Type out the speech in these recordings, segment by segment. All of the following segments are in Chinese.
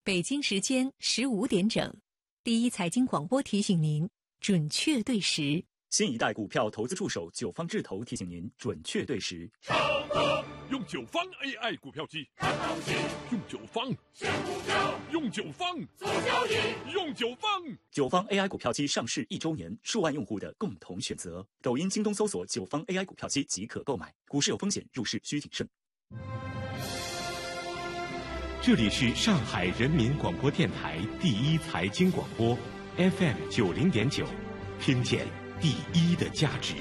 北京时间15点整，第一财经广播提醒您准确对时。 新一代股票投资助手九方智投提醒您准确对时。 用九方 AI 股票机，用九方选股票，用九方做交易，用九方。 九方 AI 股票机上市1周年，数万用户的共同选择。抖音、京东搜索九方 AI 股票机即可购买。股市有风险，入市需谨慎。 这里是上海人民广播电台第一财经广播 FM 90.9，听见第一的价值。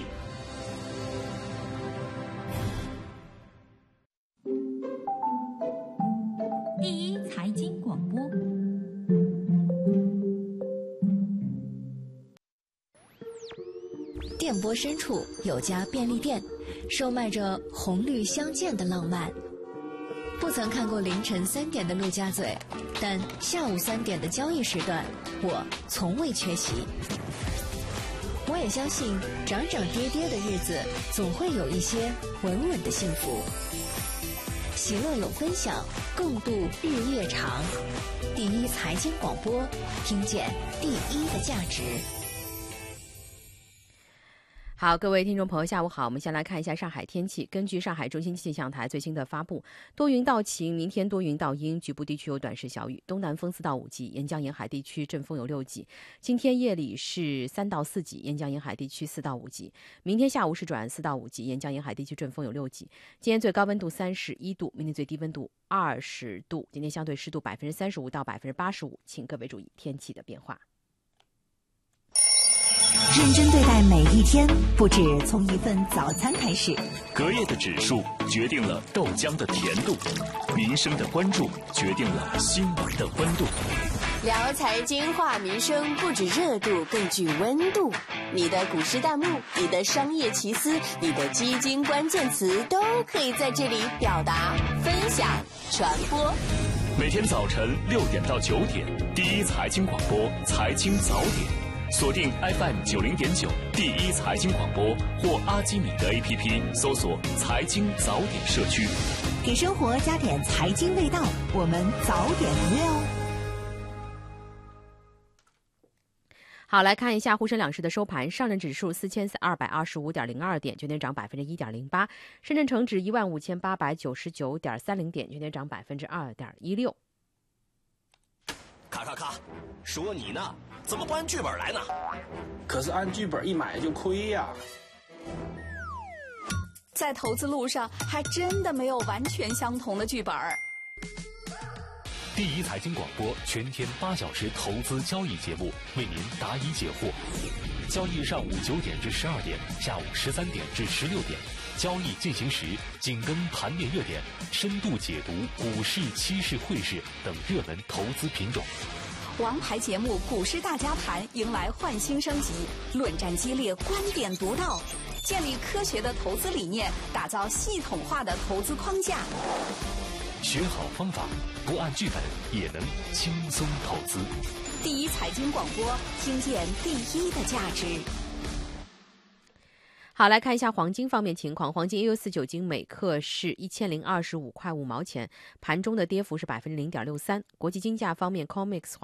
第一财经广播。 电波深处有家便利店，售卖着红绿相间的浪漫。不曾看过凌晨3点的陆家嘴，但下午3点的交易时段，我从未缺席。我也相信，涨涨跌跌的日子，总会有一些稳稳的幸福。喜乐有分享，共度日夜长。第一财经广播，听见第一的价值。 好，各位听众朋友，下午好。我们先来看一下上海天气。根据上海中心气象台最新的发布，多云到晴，明天多云到阴，局部地区有短时小雨，东南风4到5级，沿江沿海地区阵风有6级。今天夜里是3到4级，沿江沿海地区4到5级。明天下午是转4到5级，沿江沿海地区阵风有6级。今天最高温度31度，明天最低温度20度。今天相对湿度35%到85%，请各位注意天气的变化。 认真对待每一天，不止从一份早餐开始。 隔夜的指数决定了豆浆的甜度，民生的关注决定了新闻的温度。 聊财经话民生，不止热度，更具温度。你的股市弹幕，你的商业奇思，你的基金关键词，都可以在这里表达、分享、传播。 每天早晨6点到9点，第一财经广播财经早点。锁定 FM 90.9第一财经广播或阿基米德 APP 搜索财经早点社区， 给生活加点财经味道，我们早点约哦。 好，来看一下沪深两市的收盘。上证指数4225.02点，全天涨1.08%；深圳成指15899.30点，全天涨2.16%。 咔，说你呢，怎么不按剧本来呢？ 可是按剧本一买就亏呀。 在投资路上，还真的没有完全相同的剧本。 第一财经广播全天8小时投资交易节目，为您答疑解惑。交易上午9点至12点，下午13点至16点。交易进行时，紧跟盘面热点，深度解读股市、期市、汇市等热门投资品种。 王牌节目《股市大家谈》迎来焕新升级，论战激烈，观点独到，建立科学的投资理念，打造系统化的投资框架。 学好方法，不按剧本也能轻松投资。 第一财经广播，听见第一的价值。 好，来看一下黄金方面情况。黄金1649金每克是1025块5毛钱，盘中的跌幅是0.63%。国际金价方面 ，COMEX